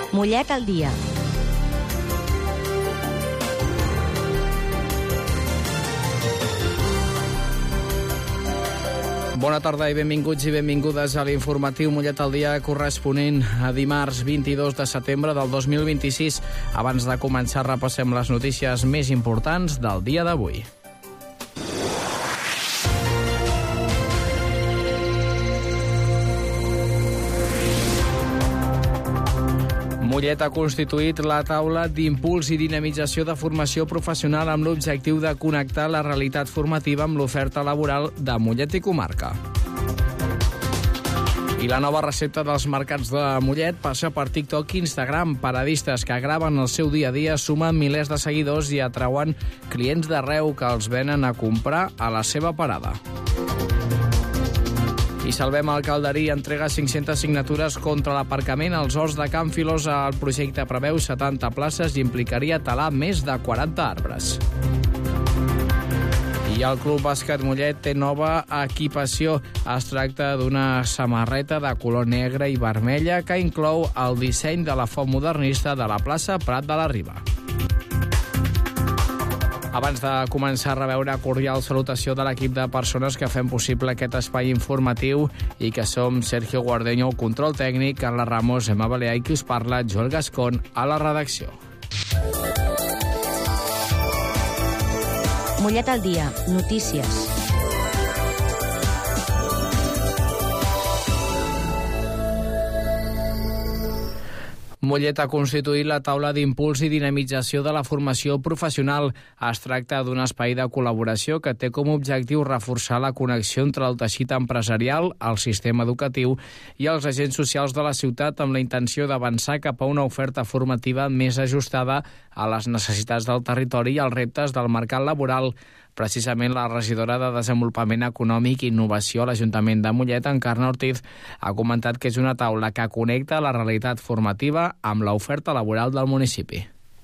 Mollet al dia. Bona tarda i benvinguts i benvingudes a l'informatiu Mollet al dia corresponent a dimarts 22 de setembre del 2026. Abans de començar repassem les notícies més importants del dia d'avui. Mollet ha constituït la taula d'impuls i dinamització de formació professional amb l'objectiu de connectar la realitat formativa amb l'oferta laboral de Mollet i comarca. I la nova recepta dels mercats de Mollet passa per TikTok i Instagram. Paradistes que graven el seu dia a dia sumen milers de seguidors i atrauen clients d'arreu que els venen a comprar a la seva parada. I Salvem el Calderí entrega 500 signatures contra l'aparcament als horts de Can Filosa. El projecte preveu 70 places i implicaria talar més de 40 arbres. I el Club Bàsquet Mollet té nova equipació. Es tracta d'una samarreta de color negre i vermella que inclou el disseny de la font modernista de la plaça Prat de la Riba. Abans de començar, rebeu una cordial salutació de l'equip de persones que fem possible aquest espai informatiu i que som Sergio Guardeño, al control tècnic, Carla Ramos, Emma Balear i qui us parla, Joel Gascon, a la redacció. Mollet al dia. Notícies. Mollet ha constituït la taula d'impuls i dinamització de la formació professional. Es tracta d'un espai de col·laboració que té com a objectiu reforçar la connexió entre el teixit empresarial, el sistema educatiu i els agents socials de la ciutat amb la intenció d'avançar cap a una oferta formativa més ajustada a les necessitats del territori i als reptes del mercat laboral. Precisament la regidora de Desenvolupament Econòmic i Innovació a l'Ajuntament de Mollet, Encarna Ortiz, ha comentat que és una taula que connecta la realitat formativa amb l'oferta laboral del municipi.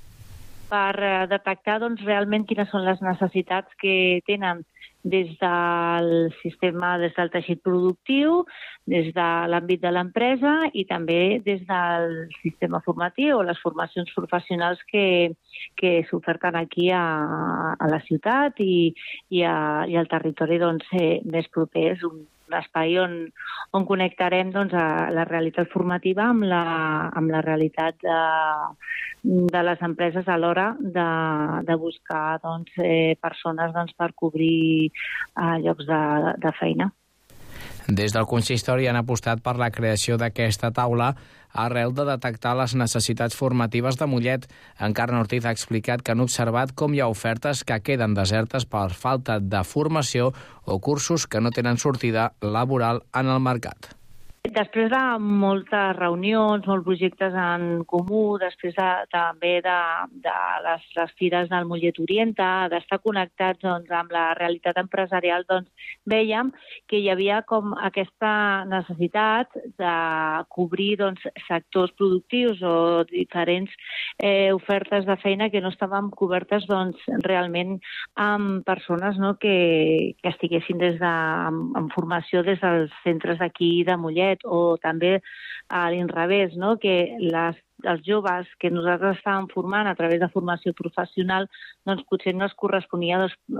Per detectar realment quines són les necessitats que tenen des del sistema, des del teixit productiu, des de l'àmbit de l'empresa i també des del sistema formatiu o les formacions professionals que s'oferten aquí a la ciutat i al territori més proper. És un espai on connectarem a la realitat formativa amb la realitat de les empreses a l'hora de buscar persones per cobrir llocs de feina. Des del consistori han apostat per la creació d'aquesta taula arrel de detectar les necessitats formatives de Mollet. Encarna Ortiz ha explicat que han observat com hi ha ofertes que queden desertes per falta de formació o cursos que no tenen sortida laboral en el mercat. Després de moltes reunions, molts projectes en comú, després també de les fires del Mollet Orienta, d'estar connectats amb la realitat empresarial, vèiem que hi havia com aquesta necessitat de cobrir sectors productius o diferents ofertes de feina que no estaven cobertes realment amb persones que estiguessin en formació des dels centres d'aquí de Mollet, o també a l'inrevés, que els joves que nosaltres estàvem formant a través de formació professional potser no es corresponia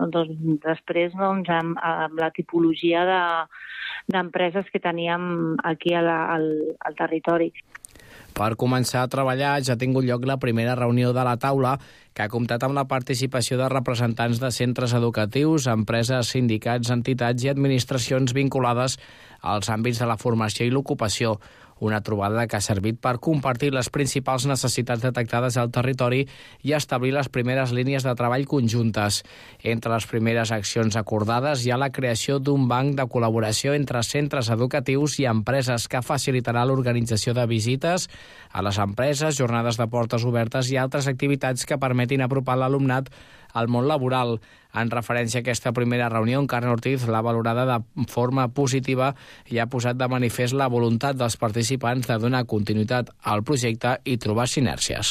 després amb la tipologia d'empreses que teníem aquí al territori. Per començar a treballar ja ha tingut lloc la primera reunió de la taula, que ha comptat amb la participació de representants de centres educatius, empreses, sindicats, entitats i administracions vinculades als àmbits de la formació i l'ocupació. Una trobada que ha servit per compartir les principals necessitats detectades al territori i establir les primeres línies de treball conjuntes. Entre les primeres accions acordades hi ha la creació d'un banc de col·laboració entre centres educatius i empreses que facilitarà l'organització de visites a les empreses, jornades de portes obertes i altres activitats que permetin apropar l'alumnat al món laboral. En referència a aquesta primera reunió, Encarna Ortiz l'ha valorada de forma positiva i ha posat de manifest la voluntat dels participants de donar continuïtat al projecte i trobar sinèrgies.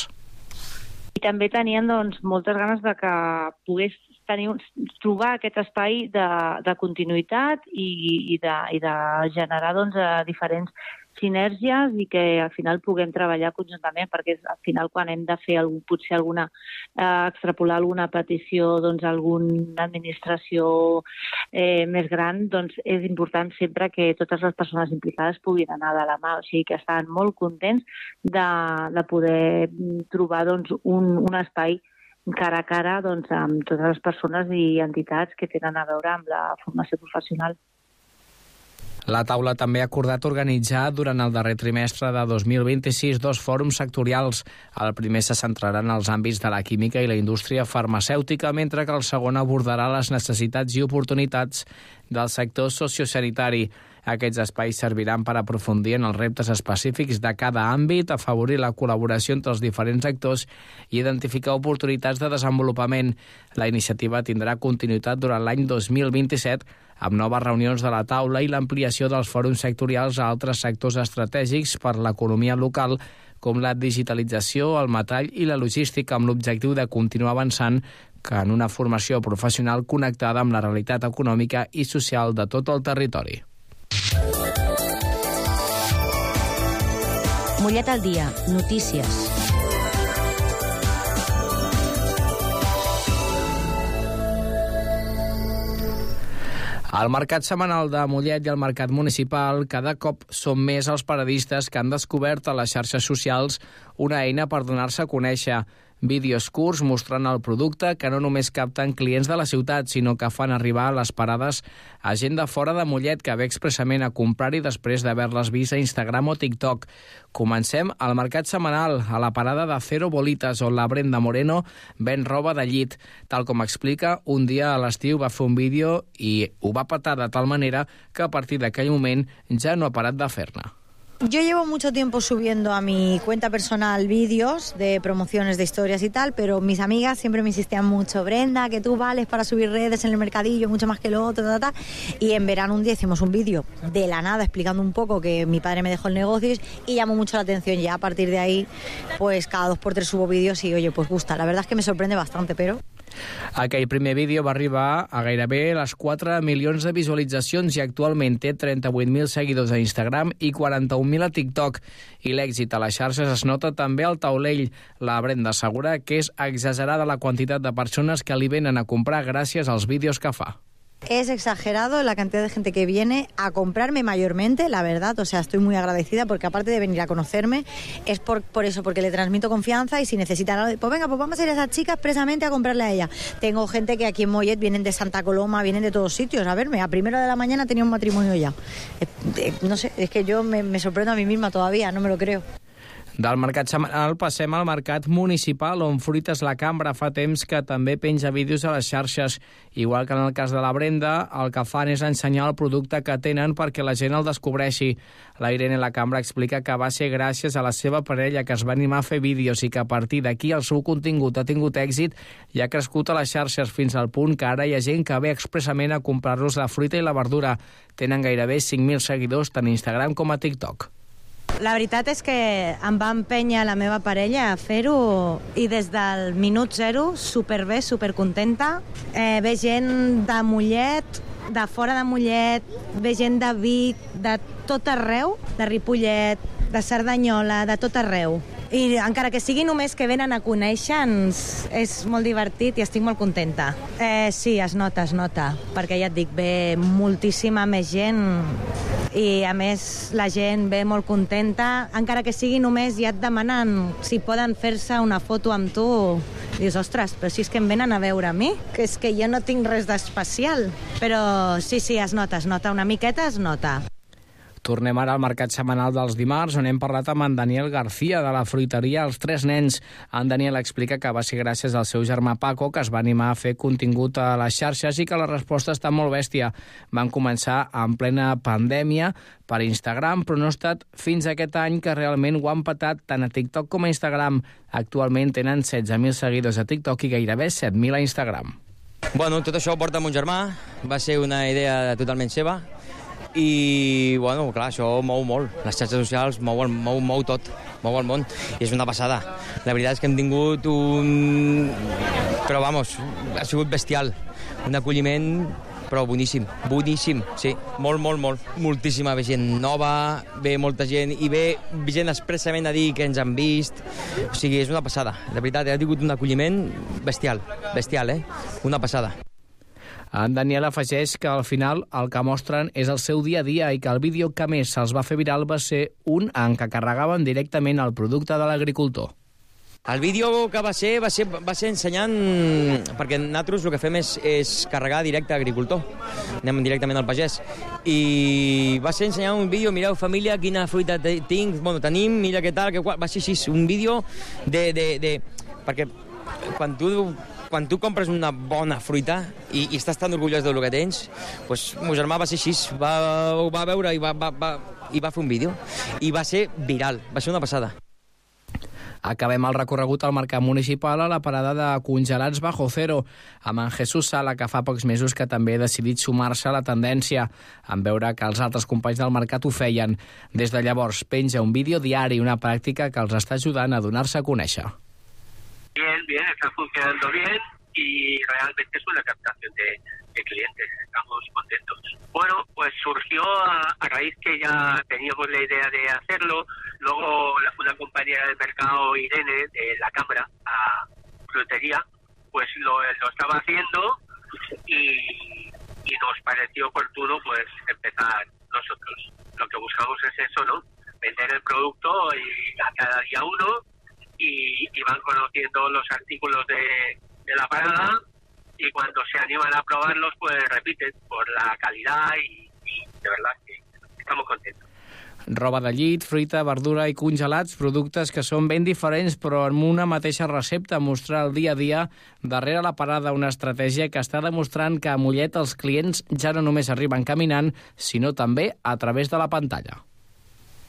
I també tenien moltes ganes de que pogués trobar aquest espai de continuïtat i de generar diferents sinergies i que al final puguem treballar conjuntament, perquè al final quan hem de fer potser extrapolar alguna petició a alguna administració més gran, doncs és important sempre que totes les persones implicades puguin anar de la mà. O sigui que estan molt contents de poder trobar un espai cara a cara amb totes les persones i entitats que tenen a veure amb la formació professional. La taula també ha acordat organitzar durant el darrer trimestre de 2026 2 fòrums sectorials. El primer se centrarà en els àmbits de la química i la indústria farmacèutica, mentre que el segon abordarà les necessitats i oportunitats del sector sociosanitari. Aquests espais serviran per aprofundir en els reptes específics de cada àmbit, afavorir la col·laboració entre els diferents actors i identificar oportunitats de desenvolupament. La iniciativa tindrà continuïtat durant l'any 2027 amb noves reunions de la taula i l'ampliació dels fòrums sectorials a altres sectors estratègics per l'economia local, com la digitalització, el metall i la logística, amb l'objectiu de continuar avançant en una formació professional connectada amb la realitat econòmica i social de tot el territori. Mollet al dia, notícies. Al mercat setmanal de Mollet i al mercat municipal cada cop són més els paradistes que han descobert a les xarxes socials una eina per donar-se a conèixer. Vídeos curts mostrant el producte que no només capten clients de la ciutat, sinó que fan arribar a les parades a gent de fora de Mollet que ve expressament a comprar-hi després d'haver-les vist a Instagram o TikTok. Comencem al mercat setmanal, a la parada de Cero Bolitas, on la Brenda Moreno ven roba de llit. Tal com explica, un dia a l'estiu va fer un vídeo i ho va petar de tal manera que a partir d'aquell moment ja no ha parat de fer-ne. Yo llevo mucho tiempo subiendo a mi cuenta personal vídeos de promociones de historias y tal, pero mis amigas siempre me insistían mucho, Brenda, que tú vales para subir redes en el mercadillo mucho más que lo otro, y en verano un día hicimos un vídeo de la nada explicando un poco que mi padre me dejó el negocio y llamó mucho la atención. Ya a partir de ahí, pues cada 2x3 subo vídeos y oye, pues gusta. La verdad es que me sorprende bastante, pero... Aquell primer vídeo va arribar a gairebé les 4 milions de visualitzacions i actualment té 38.000 seguidors a Instagram i 41.000 a TikTok. I l'èxit a les xarxes es nota també al taulell. La Brenda assegura que és exagerada la quantitat de persones que li venen a comprar gràcies als vídeos que fa. Es exagerado la cantidad de gente que viene a comprarme mayormente, la verdad, o sea, estoy muy agradecida porque aparte de venir a conocerme, es por eso, porque le transmito confianza y si necesitan algo, pues venga, pues vamos a ir a esa chica expresamente a comprarle a ella. Tengo gente que aquí en Mollet vienen de Santa Coloma, vienen de todos sitios a verme, a 1:00 de la mañana tenía un matrimonio ya. No sé, es que yo me sorprendo a mí misma todavía, no me lo creo. Del mercat setmanal passem al mercat municipal, on Fruites la Cambra fa temps que també penja vídeos a les xarxes. Igual que en el cas de la Brenda, el que fan és ensenyar el producte que tenen perquè la gent el descobreixi. La Irene La Cambra explica que va ser gràcies a la seva parella que es va animar a fer vídeos i que a partir d'aquí el seu contingut ha tingut èxit i ha crescut a les xarxes fins al punt que ara hi ha gent que ve expressament a comprar-los la fruita i la verdura. Tenen gairebé 5.000 seguidors tant a Instagram com a TikTok. La veritat és que em va empènyer la meva parella a fer-ho i des del minut zero, superbé, supercontenta. Ve gent de Mollet, de fora de Mollet, ve gent de Vic, de tot arreu, de Ripollet, de Cerdanyola, de tot arreu. I encara que sigui només que venen a conèixer-nos, és molt divertit i estic molt contenta. Sí, es nota, perquè ja et dic, ve moltíssima més gent i a més la gent ve molt contenta, encara que sigui només ja et demanen si poden fer-se una foto amb tu. Dius, ostres, però si és que em venen a veure a mi, que és que jo no tinc res d'especial. Però sí, es nota, una miqueta es nota. Tornem ara al mercat setmanal dels dimarts, on hem parlat amb en Daniel García, de la fruiteria Els Tres Nens. En Daniel explica que va ser gràcies al seu germà Paco que es va animar a fer contingut a les xarxes i que la resposta està molt bèstia. Van començar en plena pandèmia per Instagram, però no ha estat fins aquest any que realment ho han petat tant a TikTok com a Instagram. Actualment tenen 16.000 seguidors a TikTok i gairebé 7.000 a Instagram. Bueno, tot això ho porta mon germà, va ser una idea totalment seva, i, bueno, clar, això mou molt. Les xarxes socials mou tot, mou el món, i és una passada. La veritat és que hem tingut ha sigut bestial, un acolliment però boníssim, sí, molt. Moltíssima gent nova, ve molta gent, i ve gent expressament a dir que ens han vist, o sigui, és una passada. De veritat, ha tingut un acolliment bestial, una passada. En Daniel afegeix que al final el que mostren és el seu dia a dia i que el vídeo que més se'ls va fer viral va ser un en què carregaven directament el producte de l'agricultor. El vídeo que va ser ensenyant, perquè nosaltres el que fem és carregar directe a agricultor, anem directament al pagès, i va ser ensenyant un vídeo, mireu família, quina fruita tenim, mira què tal, va ser així, un vídeo perquè quan tu compres una bona fruita i estàs tan orgullós del que tens, doncs mon germà va ser així, ho va veure i va fer un vídeo, i va ser viral, va ser una passada. Acabem el recorregut al mercat municipal a la parada de congelats Bajo Cero, amb en Jesús Sala, que fa pocs mesos que també ha decidit sumar-se a la tendència, en veure que els altres companys del mercat ho feien. Des de llavors penja un vídeo diari, una pràctica que els està ajudant a donar-se a conèixer. Bien, está funcionando bien y realmente es una captación de clientes, estamos contentos. Bueno, pues surgió a raíz que ya teníamos la idea de hacerlo, luego una compañera del mercado, Irene, de la Cámara, a frutería, pues lo estaba haciendo y nos pareció oportuno pues empezar nosotros. Lo que buscamos es eso, ¿no? Vender el producto y a cada día uno, y van conociendo los artículos de la parada, y cuando se animan a probarlos pues repiten por la calidad y de verdad que estamos contentos. Roba de llit, fruita, verdura i congelats, productes que són ben diferents però amb una mateixa recepta, mostrar el dia a dia darrere la parada, una estratègia que està demostrant que a Mollet els clients ja no només arriben caminant, sinó també a través de la pantalla.